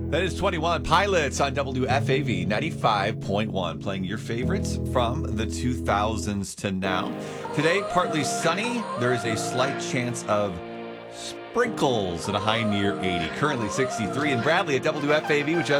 That is 21 Pilots on WFAV 95.1, playing your favorites from the 2000s to now. Today, partly sunny. There is a slight chance of sprinkles at a high near 80. Currently 63 in Bradley at WFAV, which has